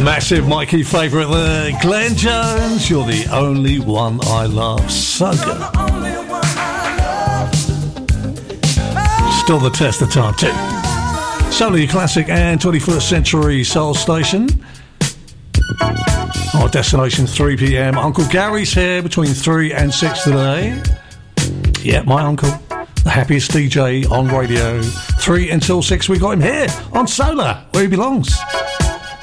Massive Mikey favourite there, Glenn Jones. You're the only one I love. So good. Still the test of time too. Solely classic and 21st century soul station. Our destination 3 p.m. Uncle Gary's here between 3 and 6 today. Yeah, my uncle, the happiest DJ on radio. 3 until 6, we got him here on Solar, where he belongs.